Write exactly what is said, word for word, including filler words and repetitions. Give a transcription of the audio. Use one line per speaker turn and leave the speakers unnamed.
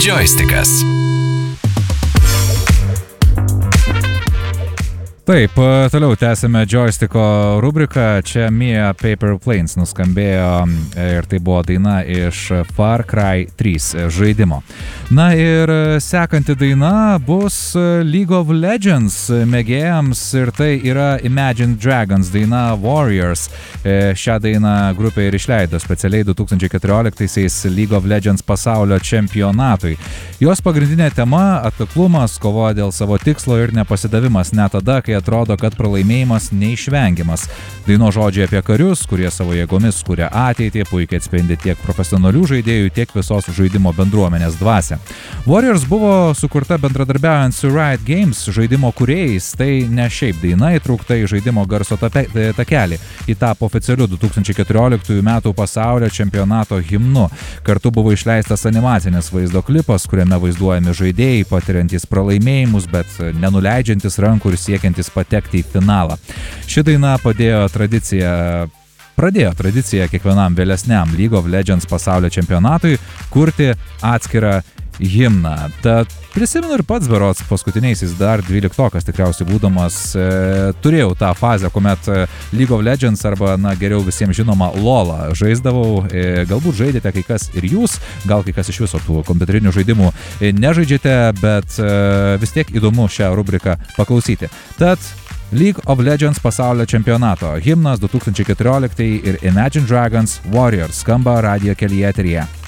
Joystikas.
Taip, toliau tęsime Joystiko rubriką. Čia Mia Paper Planes nuskambėjo ir tai buvo daina iš Far Cry trys žaidimo. Na ir sekanti daina bus League of Legends mėgėjams ir tai yra Imagine Dragons daina Warriors. Šią dainą grupė ir išleido specialiai du tūkstančiai keturioliktaisiais League of Legends pasaulio čempionatui. Jos pagrindinė tema – atkaklumas, kova dėl savo tikslo ir nepasidavimas net tada, kai atrodo, kad pralaimėjimas neišvengiamas. Daino žodžiai apie karius, kurie savo jėgomis kuria ateitį, puikiai atspindi tiek profesionalių žaidėjų, tiek visos žaidimo bendruomenės dvasią. Warriors buvo sukurta bendradarbiaujant su Riot Games žaidimo kūrėjais, tai ne šiaip daina įtraukta į žaidimo garso takelį. Ji tapo oficialiu du tūkstančiai keturioliktųjų metų pasaulio čempionato himnu. Kartu buvo išleistas animacinis vaizdo klipas, kuriame vaizduojami žaidėjai, patiriantys pralaimėjimus, bet nenuleidžiantis rankų ir siekiantys patekti į finalą. Ši daina padėjo tradiciją, pradėjo tradiciją kiekvienam vėlesniam League of Legends pasaulio čempionatui kurti atskirą himną. Tad prisimenu ir pats berods paskutiniaisiais dar dvyliktokas tikriausiai būdamas e, turėjau tą fazę, kuomet League of Legends arba, na, geriau visiems žinoma LOLą žaisdavau. E, galbūt žaidėte kai kas ir jūs, gal kai kas iš viso tų kompiuterinių žaidimų e, nežaidžiate, bet e, vis tiek įdomu šią rubriką paklausyti. Tad League of Legends pasaulio čempionato himnas du tūkstančiai keturioliktieji ir Imagine Dragons Warriors skamba radijo kelyje eteryje.